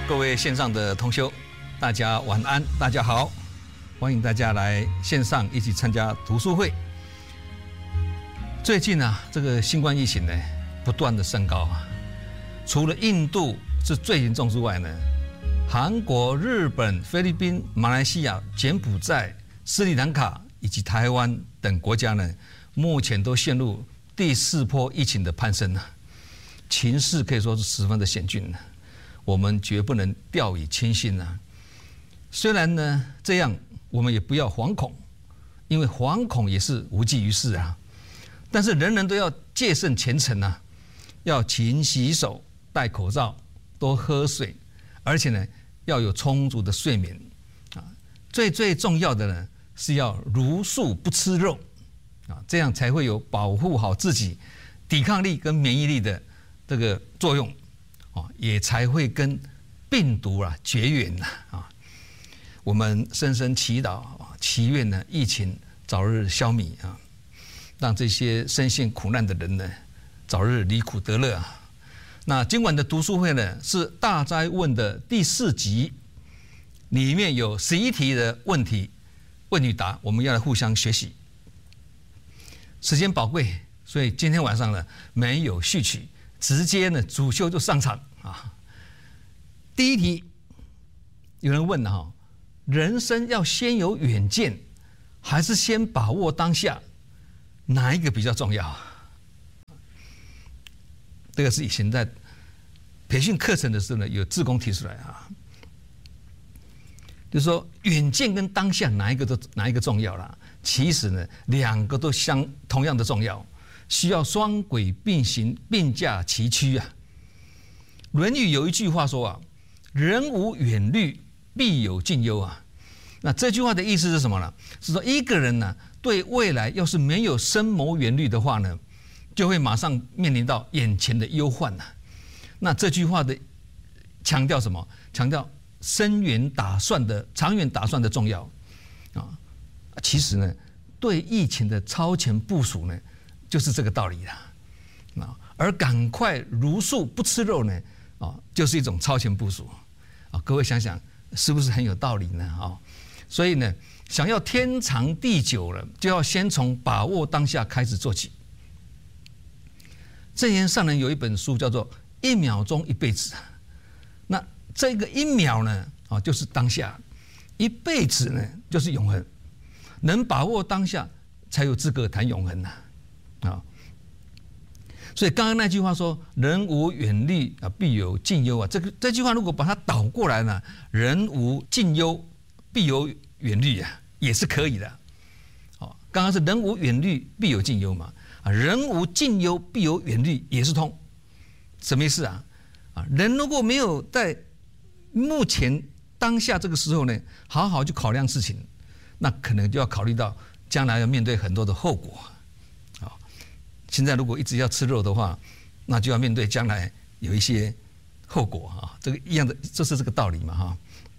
各位线上的同修，大家晚安，大家好，欢迎大家来线上一起参加读书会。最近啊，这个新冠疫情呢，不断的升高啊，除了印度是最严重之外呢，韩国、日本、菲律宾、马来西亚、柬埔寨、斯里兰卡以及台湾等国家呢，目前都陷入第4波疫情的攀升啊，情势可以说是十分的险峻。我们绝不能掉以轻心啊！虽然呢这样，我们也不要惶恐，因为惶恐也是无济于事啊。但是人人都要戒慎虔诚啊，要勤洗手、戴口罩、多喝水，而且呢要有充足的睡眠啊。最重要的呢是要茹素不吃肉啊，这样才会有保护好自己抵抗力跟免疫力的这个作用。也才会跟病毒绝缘啊！我们深深祈祷祈愿呢，疫情早日消弭啊，让这些深陷苦难的人呢，早日离苦得乐啊！那今晚的读书会呢，是大灾问的第4集，里面有11题的问题问与答，我们要来互相学习。时间宝贵，所以今天晚上呢没有序曲。直接呢，主修就上场啊！第一题，有人问了人生要先有远见，还是先把握当下？哪一个比较重要？这个是以前在培训课程的时候呢，有志工提出来啊，就是说远见跟当下哪一个重要啦？其实呢，两个都同样的重要。需要双轨并行，并驾齐驱啊！《论语》有一句话说啊：“人无远虑，必有近忧啊。”那这句话的意思是什么呢？是说一个人呢，对未来要是没有深谋远虑的话呢，就会马上面临到眼前的忧患呐。那这句话的强调什么？强调深远打算的、长远打算的重要啊。其实呢，对疫情的超前部署呢，就是这个道理啦，而赶快茹素不吃肉呢，就是一种超前部署啊。各位想想，是不是很有道理呢？所以呢，想要天长地久了，就要先从把握当下开始做起。证严上人有一本书叫做《1秒钟1辈子》，那这个1秒呢，就是当下；1辈子呢，就是永恒。能把握当下，才有资格谈永恒呐。所以刚刚那句话说“人无远虑啊，必有近忧”啊，这句话如果把它倒过来呢，“人无近忧，必有远虑”啊，也是可以的。刚刚是“人无远虑，必有近忧”嘛，人无近忧，必有远虑也是通。什么意思啊？人如果没有在目前当下这个时候呢，好好去考量事情，那可能就要考虑到将来要面对很多的后果。现在如果一直要吃肉的话，那就要面对将来有一些后果啊，这个一样的，就是这个道理嘛哈。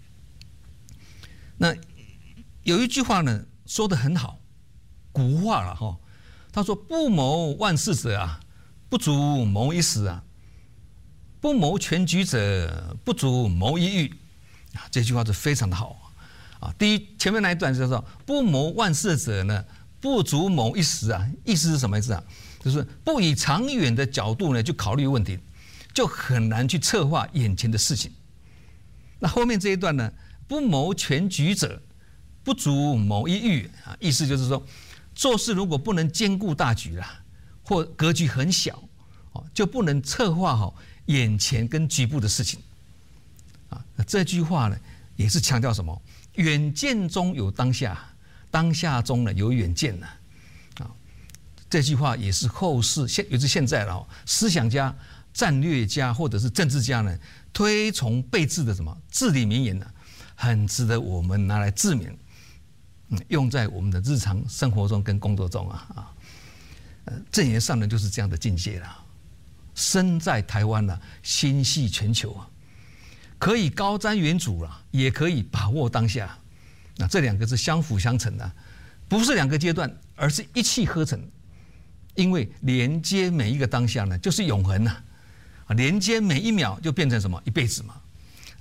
那有一句话呢说得很好，古话了哈，他说：“不谋万事者啊，不足谋一时啊；不谋全局者，不足谋一域。”啊，这句话是非常的好啊。第一，前面那一段就是说“不谋万事者呢，不足谋一时啊”，意思是什么意思啊？就是不以长远的角度呢去考虑问题，就很难去策划眼前的事情。那后面这一段呢，不谋全局者，不足谋一域啊，意思就是说，做事如果不能兼顾大局啦，或格局很小，就不能策划好眼前跟局部的事情。啊，那这句话呢，也是强调什么？远见中有当下，当下中呢有远见呢。这句话也是后世尤其现在了思想家、战略家或者是政治家呢推崇备至的什么至理名言呢，很值得我们拿来自勉，用在我们的日常生活中跟工作中啊。证严上人就是这样的境界了，身在台湾呢，心系全球啊，可以高瞻远瞩了，也可以把握当下。那这两个是相辅相成的，不是两个阶段，而是一气呵成。因为连接每一个当下呢，就是永恒呐，连接每一秒就变成什么一辈子嘛，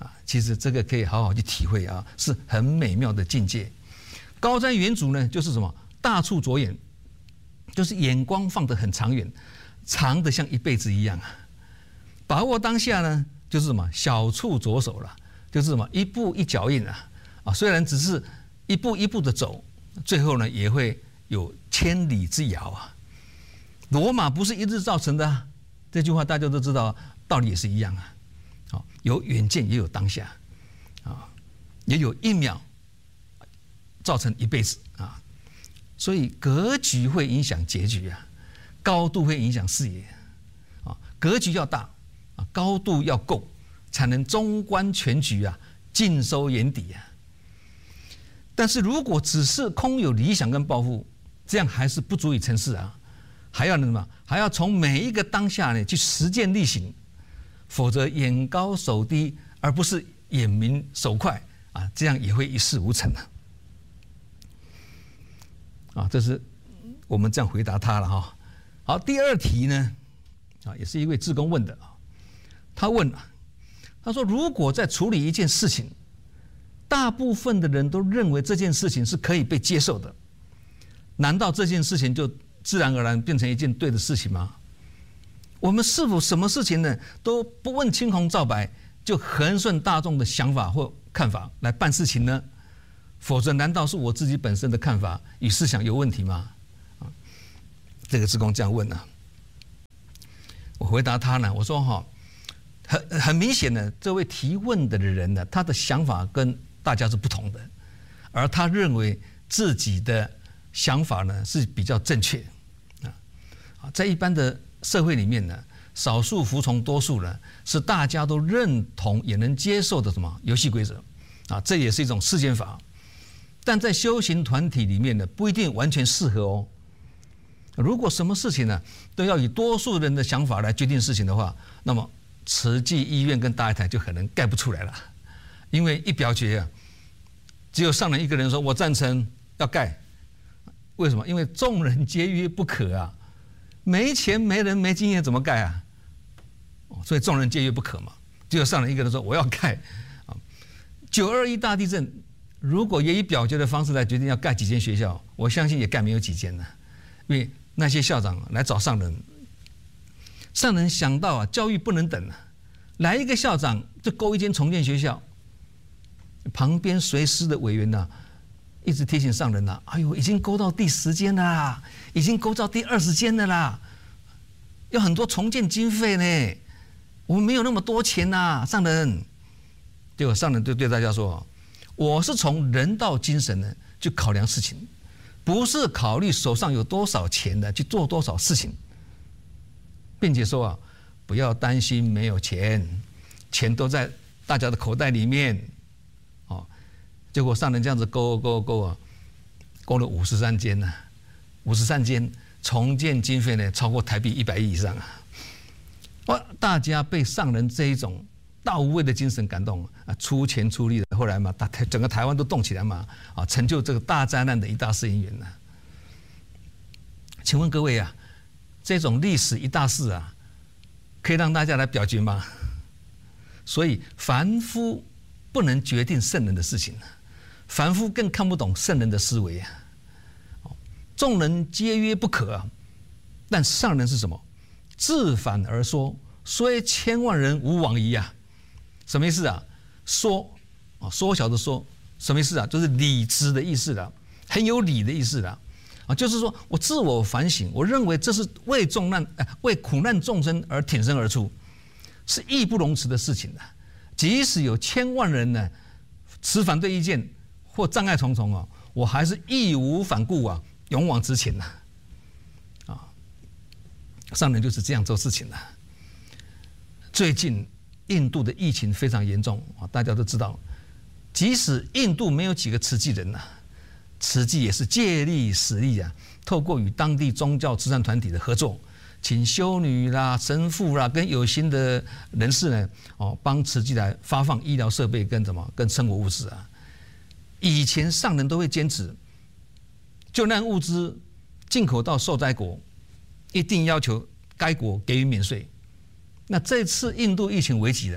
其实这个可以好好去体会啊，是很美妙的境界。高瞻远瞩呢，就是什么？大处着眼，就是眼光放得很长远，长得像一辈子一样啊。把握当下呢，就是什么？小处着手了，就是什么？一步一脚印啊。虽然只是一步一步的走，最后呢也会有千里之遥啊。罗马不是一日造成的啊，这句话大家都知道，道理也是一样啊。有远见，也有当下，也有一秒造成一辈子啊。所以格局会影响结局啊，高度会影响视野啊。格局要大啊，高度要够，才能中观全局啊，尽收眼底啊。但是如果只是空有理想跟抱负，这样还是不足以成事啊。还要什么？还要从每一个当下呢去实践力行。否则眼高手低，而不是眼明手快啊，这样也会一事无成啊。这是我们这样回答他了哈。好，第二题呢，也是一位志工问的啊。他问他说，如果在处理一件事情，大部分的人都认为这件事情是可以被接受的，难道这件事情就自然而然变成一件对的事情吗？我们是否什么事情呢都不问青红皂白，就横顺大众的想法或看法来办事情呢？否则难道是我自己本身的看法与思想有问题吗？这个志工这样问啊。我回答他呢，我说很明显的，这位提问的人呢，他的想法跟大家是不同的，而他认为自己的想法呢是比较正确在一般的社会里面呢，少数服从多数呢，是大家都认同也能接受的什么游戏规则这也是一种世间法。但在修行团体里面呢，不一定完全适合哦。如果什么事情呢，都要以多数人的想法来决定事情的话，那么慈济医院跟大爱台就可能盖不出来了。因为一表决只有上人一个人说我赞成要盖，为什么？因为众人皆曰不可啊。没钱没人没经验怎么盖啊？所以众人皆曰不可嘛。只有上人一个人说我要盖921大地震，如果也以表决的方式来决定要盖几间学校，我相信也盖没有几间呢。因为那些校长来找上人，上人想到教育不能等来一个校长就勾一间重建学校，旁边随师的委员一直提醒上人哎呦，已经勾到第10间啦，已经勾到第20间的啦，有很多重建经费呢，我们没有那么多钱上人。结果上人就对大家说，我是从人道精神呢去考量事情，不是考虑手上有多少钱的去做多少事情，并且说不要担心没有钱，钱都在大家的口袋里面结果上人这样子勾了53间呢，53间重建经费呢超过台币100亿以上大家被上人这一种大无畏的精神感动出钱出力的，后来嘛，整个台湾都动起来嘛成就这个大灾难的一大事因缘请问各位这种历史一大事可以让大家来表决吗？所以凡夫不能决定圣人的事情凡夫更看不懂圣人的思维众人皆曰不可但上人是什么？自反而说，虽千万人吾往矣什么意思说缩小的说，什么意思就是理直的意思了，很有理的意思了就是说我自我反省，我认为这是为苦难众生而挺身而出，是义不容辞的事情即使有千万人呢持反对意见或障碍重重我还是义无反顾勇往直前上人就是这样做事情最近印度的疫情非常严重大家都知道，即使印度没有几个慈济人慈济也是借力使力透过与当地宗教慈善团体的合作，请修女啦、神父啦跟有心的人士呢帮慈济来发放医疗设备跟生活物资以前上人都会坚持救难物资进口到受灾国，一定要求该国给予免税。那这次印度疫情危急了，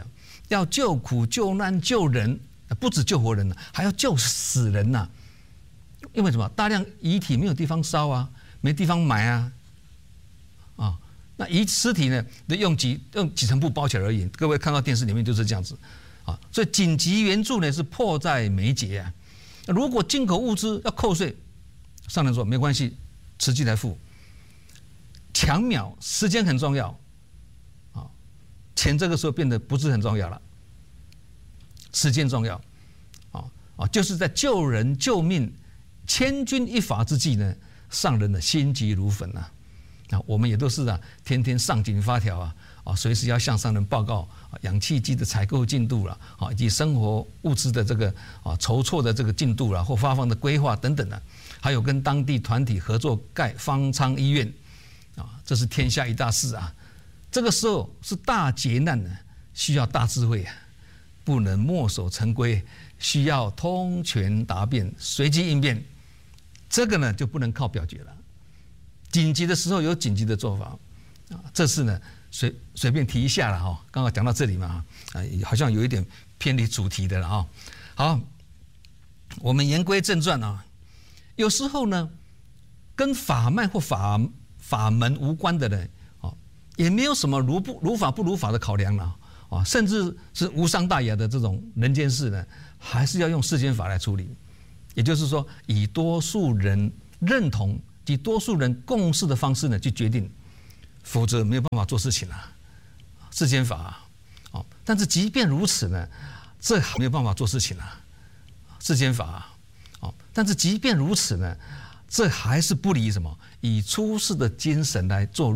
要救苦救难救人，不止救活人了，还要救死人呐。因为什么？大量遗体没有地方烧啊，没地方埋啊，那尸体呢，用几层布包起来而已。各位看到电视里面就是这样子啊，所以紧急援助呢是迫在眉睫啊。如果进口物资要扣税，上人说没关系，实际来付。抢秒时间很重要啊，钱这个时候变得不是很重要了，时间重要就是在救人救命、千钧一发之际呢，上人的心急如焚呐。我们也都是天天上紧发条随时要向上人报告氧气机的采购进度了以及生活物资的这个筹措的这个进度了，或发放的规划等等还有跟当地团体合作盖方舱医院这是天下一大事啊。这个时候是大劫难呢，需要大智慧不能墨守成规，需要通权达变、随机应变。这个呢就不能靠表决了。紧急的时候有紧急的做法这次呢随便提一下了刚刚讲到这里嘛好像有一点偏离主题的了好，我们言归正传有时候呢跟法脉或法门无关的人也没有什么如法不如法的考量了甚至是无伤大雅的这种人间事呢，还是要用世间法来处理。也就是说，以多数人认同及多数人共识的方式呢去决定，否则没有办法做事情世间法但是即便如此呢，这还没有办法做事情世间法但是即便如此呢，这还是不离什么以出世的精神来做